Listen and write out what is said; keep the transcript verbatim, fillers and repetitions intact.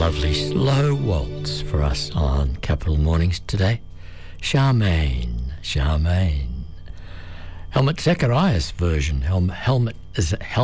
lovely slow waltz for us on Capital Mornings today. Charmaine, Charmaine. Helmut Zacharias version. Helm, Helmut, Helmut